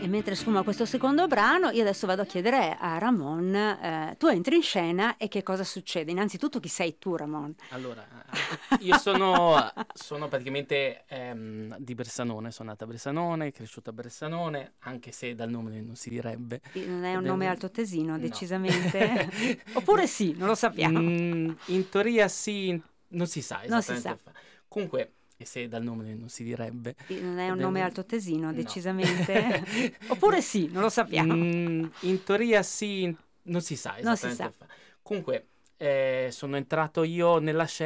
E mentre sfuma questo secondo brano, io adesso vado a chiedere a Ramon, tu entri in scena e che cosa succede? Innanzitutto chi sei tu, Ramon? Allora, io sono praticamente di Bressanone, sono nato a Bressanone, cresciuto a Bressanone, anche se dal nome non si direbbe. Non è un nome altoatesino, No. decisamente? Oppure sì, non lo sappiamo. In teoria sì, non si sa Non si esattamente. sa. Comunque, e se dal nome non si direbbe. Non è un nome altoatesino, No. decisamente? Oppure sì, non lo sappiamo. In teoria sì, non si sa Non si esattamente. sa. Comunque, sono entrato io nella scena